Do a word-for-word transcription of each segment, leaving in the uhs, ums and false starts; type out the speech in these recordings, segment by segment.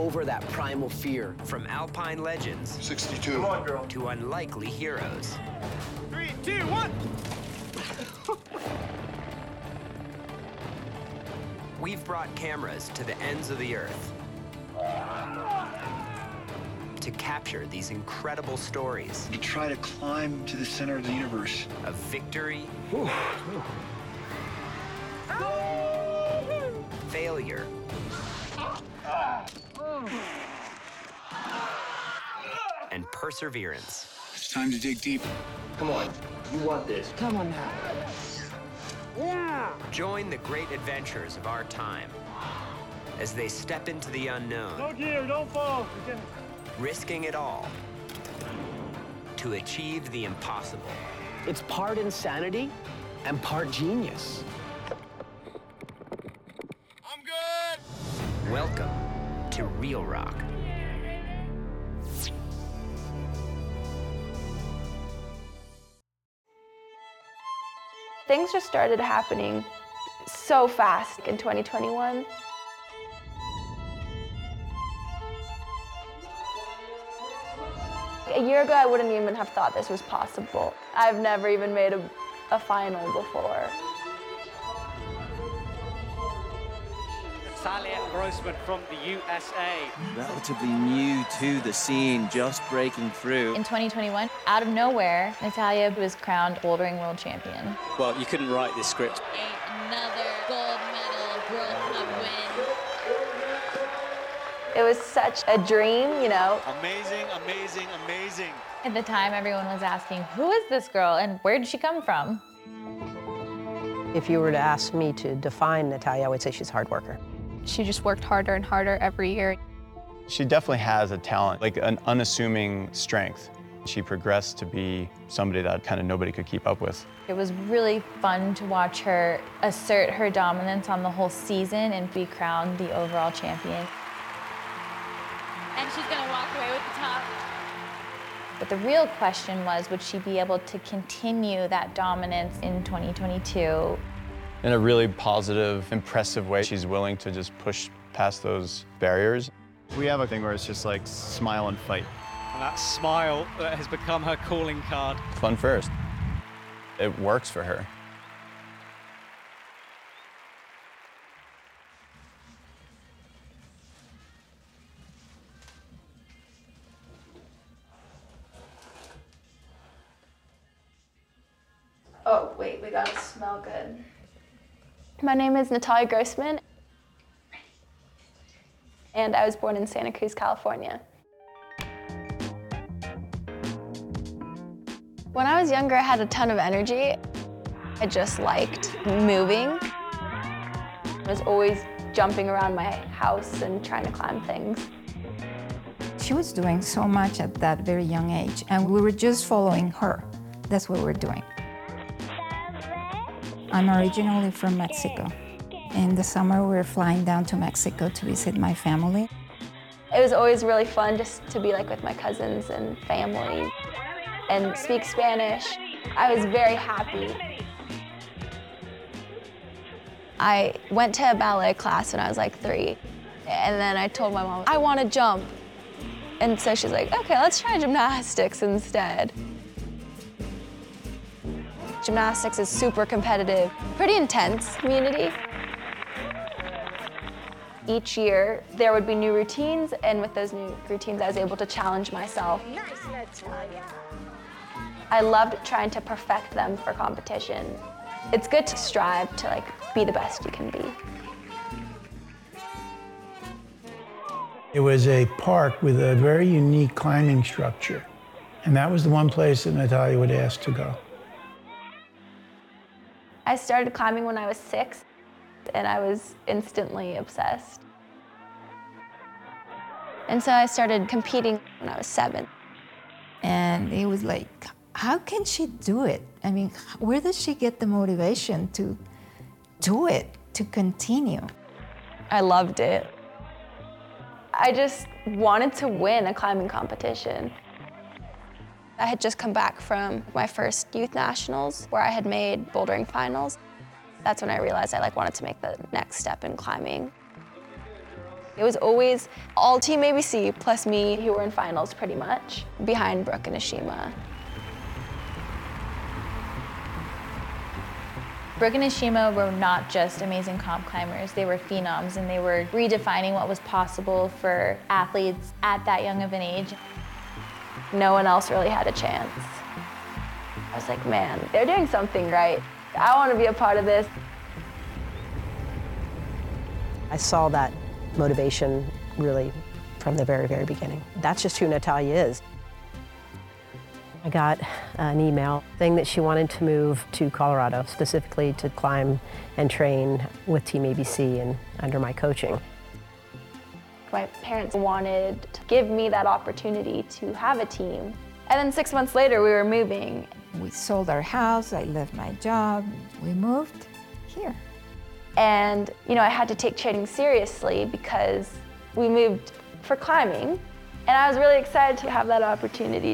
over that primal fear. From alpine legends sixty-two. Come on, girl. To unlikely heroes. Three, two, one. We've brought cameras to the ends of the earth to capture these incredible stories. You try to climb to the center of the universe. Of victory, Ooh. failure, and perseverance. It's time to dig deep. Come on, you want this. Come on now. Yeah! Join the great adventures of our time as they step into the unknown. No gear, don't fall. Risking it all to achieve the impossible. It's part insanity and part genius. I'm good. Welcome to Real Rock. Things just started happening so fast in twenty twenty-one. A year ago, I wouldn't even have thought this was possible. I've never even made a, a final before. Natalia Grossman from the U S A. Relatively new to the scene, just breaking through. In twenty twenty-one, out of nowhere, Natalia was crowned bouldering world champion. Well, you couldn't write this script. Another gold medal World Cup win. It was such a dream, you know. Amazing, amazing, amazing. At the time, everyone was asking, who is this girl and where did she come from? If you were to ask me to define Natalia, I would say she's a hard worker. She just worked harder and harder every year. She definitely has a talent, like an unassuming strength. She progressed to be somebody that kind of nobody could keep up with. It was really fun to watch her assert her dominance on the whole season and be crowned the overall champion. And she's gonna walk away with the top. But the real question was, would she be able to continue that dominance in twenty twenty-two? In a really positive, impressive way, she's willing to just push past those barriers. We have a thing where it's just like smile and fight. And that smile that has become her calling card. Fun first. It works for her. Oh, wait, we gotta smell good. My name is Natalia Grossman, and I was born in Santa Cruz, California. When I was younger, I had a ton of energy. I just liked moving. I was always jumping around my house and trying to climb things. She was doing so much at that very young age, and we were just following her. That's what we're doing. I'm originally from Mexico. In the summer, we're flying down to Mexico to visit my family. It was always really fun just to be like with my cousins and family and speak Spanish. I was very happy. I went to a ballet class when I was like three, and then I told my mom, I want to jump. And so she's like, okay, let's try gymnastics instead. Gymnastics is super competitive, pretty intense community. Each year, there would be new routines, and with those new routines, I was able to challenge myself. Nice, Natalia. I loved trying to perfect them for competition. It's good to strive to like be the best you can be. It was a park with a very unique climbing structure, and that was the one place that Natalia would ask to go. I started climbing when I was six, and I was instantly obsessed. And so I started competing when I was seven. And it was like, how can she do it? I mean, where does she get the motivation to do it, to continue? I loved it. I just wanted to win a climbing competition. I had just come back from my first youth nationals where I had made bouldering finals. That's when I realized I like wanted to make the next step in climbing. It was always all Team A B C plus me who were in finals pretty much, behind Brooke and Ashima. Brooke and Ashima were not just amazing comp climbers, they were phenoms, and they were redefining what was possible for athletes at that young of an age. No one else really had a chance. I was like, man, they're doing something right. I want to be a part of this. I saw that motivation really from the very, very beginning. That's just who Natalia is. I got an email saying that she wanted to move to Colorado, specifically to climb and train with Team A B C and under my coaching. My parents wanted to give me that opportunity to have a team. And then six months later, we were moving. We sold our house, I left my job, we moved here. And, you know, I had to take training seriously because we moved for climbing. And I was really excited to have that opportunity.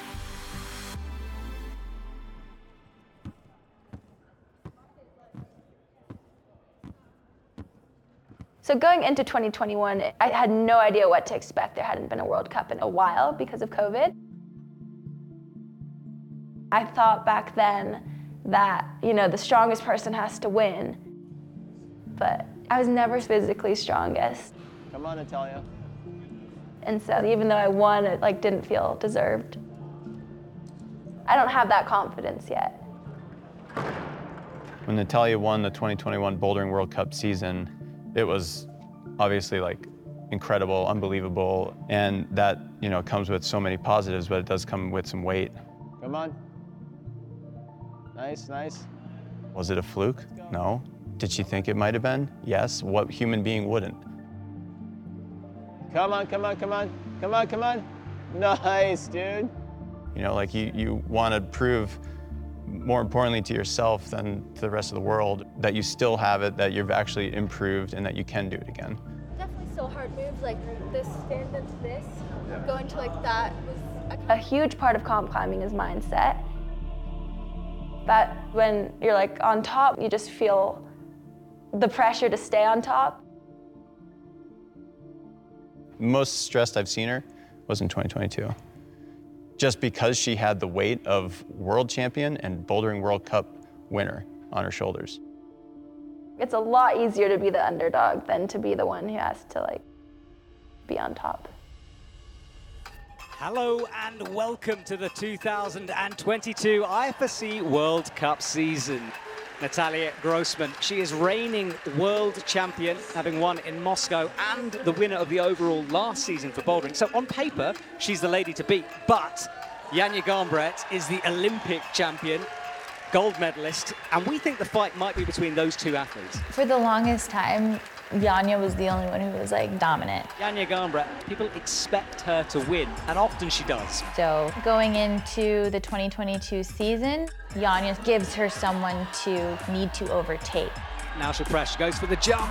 So going into twenty twenty-one, I had no idea what to expect. There hadn't been a World Cup in a while because of COVID. I thought back then that, you know, the strongest person has to win. But I was never physically strongest. Come on, Natalia. And so even though I won, it like didn't feel deserved. I don't have that confidence yet. When Natalia won the twenty twenty-one Bouldering World Cup season, it was obviously like incredible, unbelievable, and that, you know, comes with so many positives, but it does come with some weight. Come on. Nice, nice. Was it a fluke? No. Did she think it might have been? Yes. What human being wouldn't? Come on, come on, come on, come on, come on. Nice, dude. You know, like you, you want to prove, more importantly to yourself than to the rest of the world, that you still have it, that you've actually improved, and that you can do it again. Definitely still hard moves, like this stand into this, going to like that was a huge part of comp climbing is mindset. That when you're like on top, you just feel the pressure to stay on top. Most stressed I've seen her was in twenty twenty-two. Just because she had the weight of world champion and Bouldering World Cup winner on her shoulders. It's a lot easier to be the underdog than to be the one who has to like be on top. Hello and welcome to the two thousand twenty-two I F S C World Cup season. Natalia Grossman, she is reigning world champion, having won in Moscow and the winner of the overall last season for bouldering. So on paper, she's the lady to beat, but Janja Garnbret is the Olympic champion, gold medalist, and we think the fight might be between those two athletes. For the longest time, Janja was the only one who was like dominant. Janja Garnbret, people expect her to win, and often she does. So going into the twenty twenty-two season, Janja gives her someone to need to overtake. Now she'll press, she goes for the jump.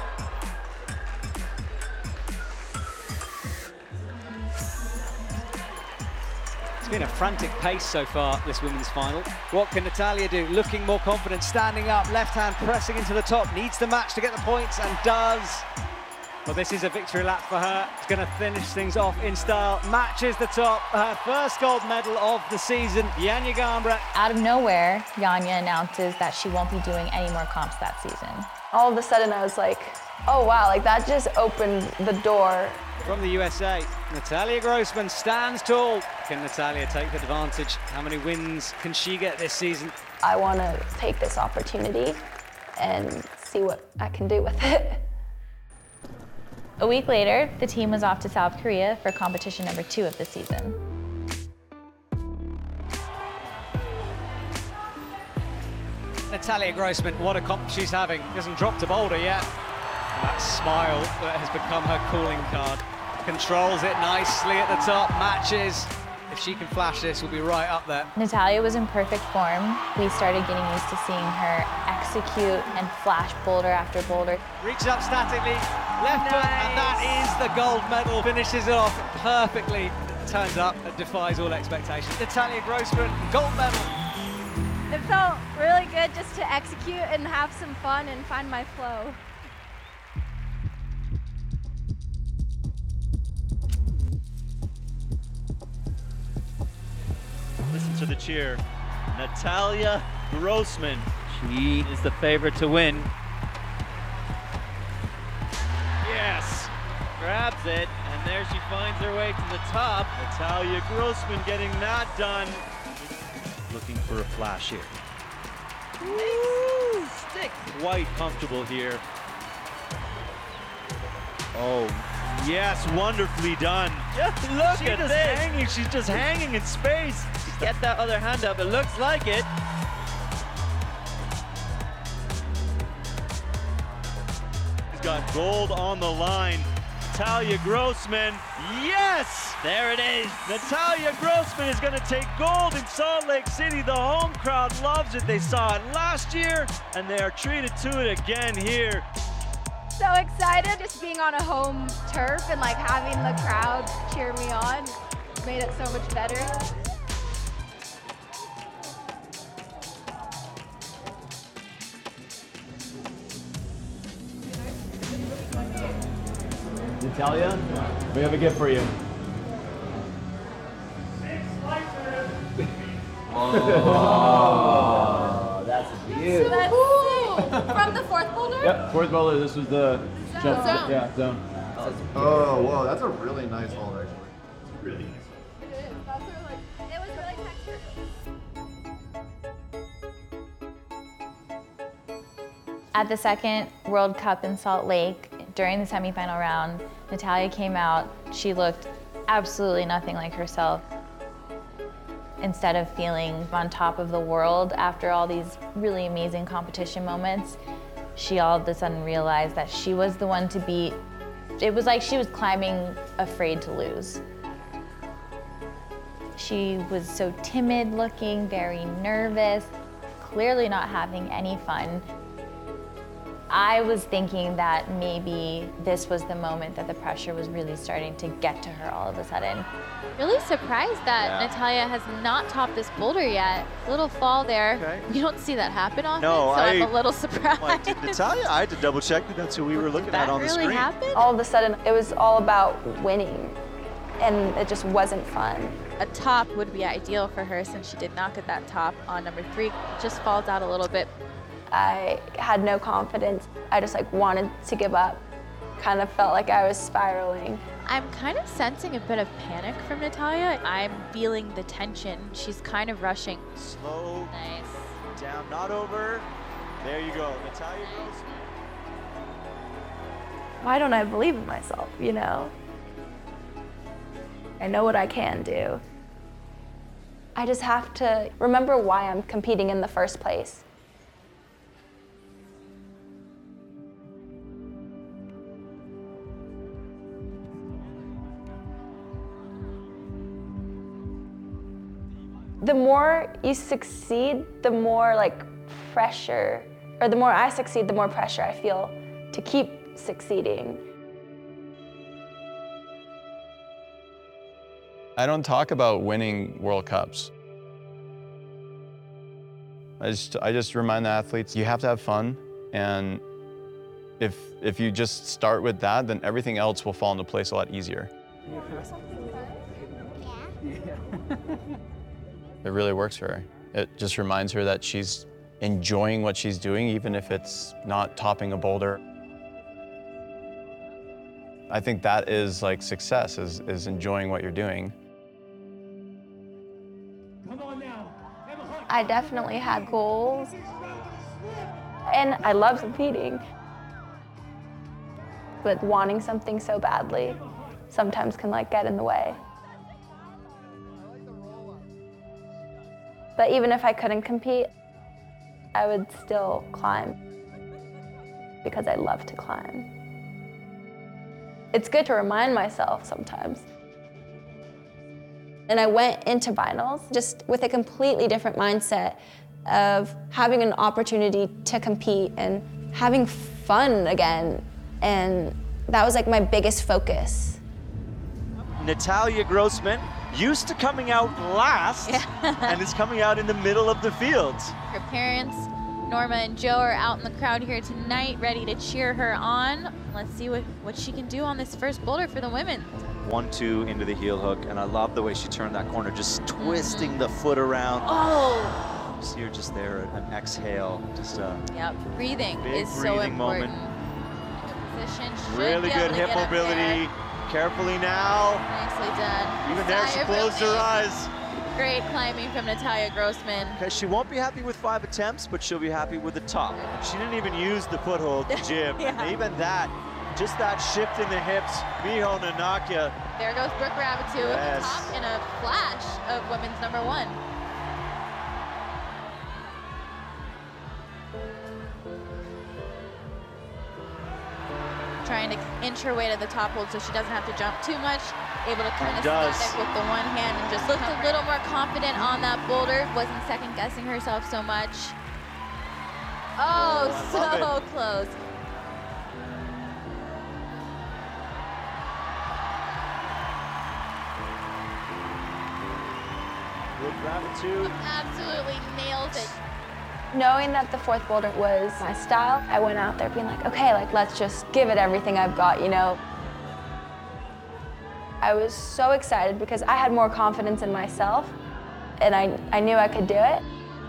It's been a frantic pace so far, this women's final. What can Natalia do? Looking more confident, standing up, left hand pressing into the top, needs the match to get the points, and does. Well, this is a victory lap for her. It's going to finish things off in style. Matches the top, her first gold medal of the season, Janja Garnbret. Out of nowhere, Janja announces that she won't be doing any more comps that season. All of a sudden, I was like, oh wow, like that just opened the door. From the U S A, Natalia Grossman stands tall. Can Natalia take advantage? How many wins can she get this season? I want to take this opportunity and see what I can do with it. A week later, the team was off to South Korea for competition number two of the season. Natalia Grossman, what a comp she's having. Hasn't dropped a boulder yet. And that smile that has become her calling card. Controls it nicely at the top, matches. If she can flash this, we'll be right up there. Natalia was in perfect form. We started getting used to seeing her execute and flash boulder after boulder. Reaches up statically, left foot, and that is the gold medal. Finishes it off perfectly. Turns up and defies all expectations. Natalia Grossman, gold medal. It felt really good just to execute and have some fun and find my flow. to the cheer. Natalia Grossman. She is the favorite to win. Yes! Grabs it, and there she finds her way to the top. Natalia Grossman getting that done. Looking for a flash here. Woo! Stick. Quite comfortable here. Oh, yes, wonderfully done. Yeah, look She at just this. hanging, She's just hanging in space. Get that other hand up, it looks like it. She's got gold on the line. Natalia Grossman, yes! There it is. Natalia Grossman is going to take gold in Salt Lake City. The home crowd loves it. They saw it last year, and they are treated to it again here. So excited just being on a home turf and like having the crowd cheer me on made it so much better. Natalia, we have a gift for you. Oh, that's beautiful. That's sick. From the fourth boulder? Yep, fourth boulder. This was the Zone. jump. Zone. Yeah, zone. Oh, whoa, that's a really nice hole, actually. Really nice. It is. That's what, like, it was really textured. At the second World Cup in Salt Lake, during the semifinal round, Natalia came out. She looked absolutely nothing like herself. Instead of feeling on top of the world after all these really amazing competition moments, she all of a sudden realized that she was the one to beat. It was like she was climbing afraid to lose. She was so timid looking, very nervous, clearly not having any fun. I was thinking that maybe this was the moment that the pressure was really starting to get to her all of a sudden. Really surprised that Yeah. Natalia has not topped this boulder yet. Little fall there. Okay. You don't see that happen often, No, so I'm I- a little surprised. Like, did Natalia, I had to double check that that's who we were looking at on the really screen. happen? All of a sudden, it was all about winning, and it just wasn't fun. A top would be ideal for her since she did not get that top on number three. It just falls out a little bit. I had no confidence. I just like wanted to give up. Kind of felt like I was spiraling. I'm kind of sensing a bit of panic from Natalia. I'm feeling the tension. She's kind of rushing. Slow. Nice. Down, not over. There you go, Natalia Grossman. Why don't I believe in myself, you know? I know what I can do. I just have to remember why I'm competing in the first place. The more you succeed, the more like pressure, or the more I succeed, the more pressure I feel to keep succeeding. I don't talk about winning World Cups. I just, I just remind the athletes, you have to have fun, and if, if you just start with that, then everything else will fall into place a lot easier. It really works for her. It just reminds her that she's enjoying what she's doing, even if it's not topping a boulder. I think that is like success, is, is enjoying what you're doing. I definitely had goals, and I love competing. But wanting something so badly sometimes can like get in the way. But even if I couldn't compete, I would still climb because I love to climb. It's good to remind myself sometimes. And I went into finals just with a completely different mindset of having an opportunity to compete and having fun again. And that was like my biggest focus. Natalia Grossman, used to coming out last, and is coming out in the middle of the field. Her parents, Norma and Joe, are out in the crowd here tonight, ready to cheer her on. Let's see what, what she can do on this first boulder for the women. one two into the heel hook, and I love the way she turned that corner, just twisting the foot around. Oh! You see her just there, an exhale, just a Yep, breathing big is so breathing important. moment. Position should Really be able good to hip get up mobility. there. Carefully now. Nicely done. Even there, Sigh she of closed her relief. eyes. Great climbing from Natalia Grossman. Okay, she won't be happy with five attempts, but she'll be happy with the top. She didn't even use the foothold, the jib. Yeah. And even that, just that shift in the hips, Miho Nanakya. There goes Brooke Raboutou Yes. at the top in a flash of women's number one. Trying to inch her way to the top hold so she doesn't have to jump too much. Able to kind of does. static with the one hand and just looked a little more confident on that boulder. Wasn't second guessing herself so much. Oh, I so love close. Brooke Raboutou. Absolutely nails it. Knowing that the fourth boulder was my style, I went out there being like, okay, like let's just give it everything I've got, you know. I was so excited because I had more confidence in myself and I, I knew I could do it.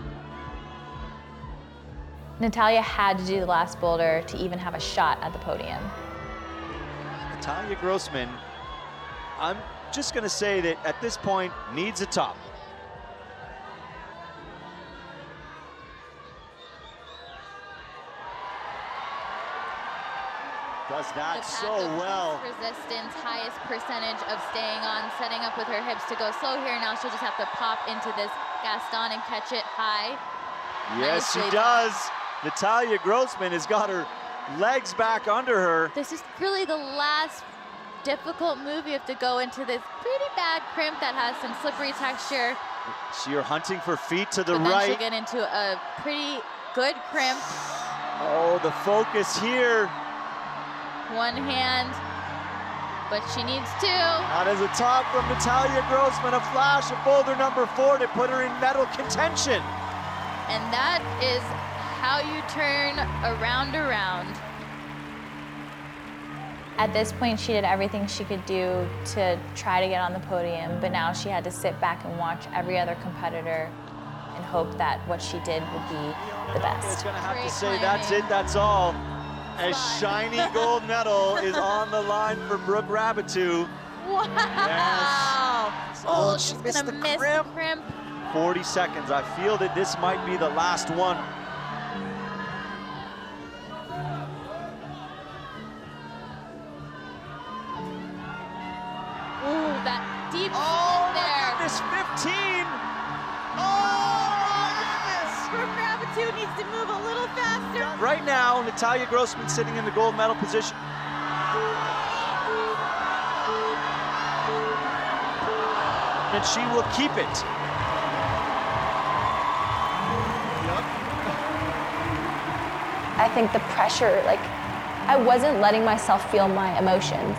Natalia had to do the last boulder to even have a shot at the podium. Natalia Grossman, I'm just gonna say that at this point, needs a top. Does that The so path of well. least resistance, highest percentage of staying on, setting up with her hips to go slow here. Now she'll just have to pop into this Gaston and catch it high. Yes, Nicely she does. Natalia Grossman has got her legs back under her. This is really the last difficult move. You have to go into this pretty bad crimp that has some slippery texture. So you're hunting for feet to the But then right. she'll get into a pretty good crimp. Oh, the focus here. One hand, but she needs two. That is a top from Natalia Grossman, a flash of boulder number four to put her in medal contention. And that is how you turn around around. At this point, she did everything she could do to try to get on the podium, but now she had to sit back and watch every other competitor and hope that what she did would be the best. It's gonna have Great to say climbing. that's it, that's all. A shiny gold medal is on the line for Brooke Raboutou. Wow! Yes. Oh, Oh, she's she missed gonna the miss crimp. the crimp. forty seconds. I feel that this might be the last one. Ooh, that deep Oh, split there. This fifteen. Oh, Brooke Raboutou needs to move a little faster. right now, Natalia Grossman sitting in the gold medal position. And she will keep it. I think the pressure, like, I wasn't letting myself feel my emotions.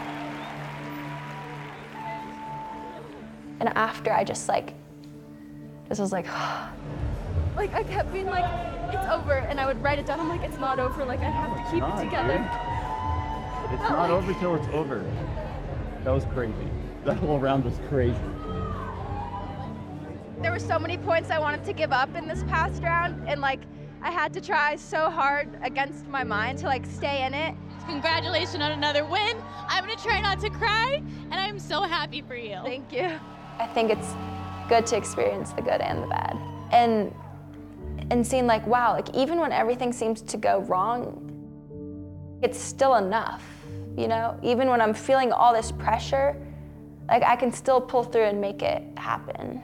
And after, I just like, just was like, Like, I kept being like, it's over, and I would write it down. I'm like, it's not over. Like, I have to keep it together. It's not over till it's over. That was crazy. That whole round was crazy. There were so many points I wanted to give up in this past round, and like, I had to try so hard against my mind to like stay in it. Congratulations on another win. I'm gonna try not to cry, and I'm so happy for you. Thank you. I think it's good to experience the good and the bad. And and seeing like, wow, like even when everything seems to go wrong, it's still enough, you know? Even when I'm feeling all this pressure, like I can still pull through and make it happen.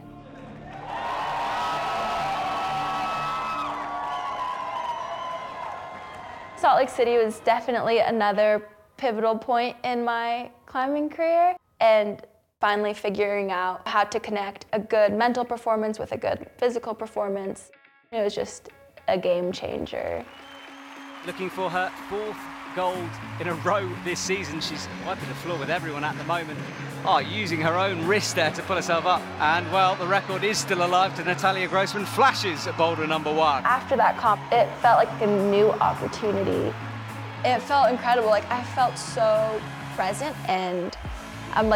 Salt Lake City was definitely another pivotal point in my climbing career, and finally figuring out how to connect a good mental performance with a good physical performance. It was just a game changer. Looking for her fourth gold in a row this season. She's wiping the floor with everyone at the moment. Oh, using her own wrist there to pull herself up. And, well, the record is still alive to Natalia Grossman. Flashes at boulder number one. After that comp, it felt like a new opportunity. It felt incredible. Like, I felt so present and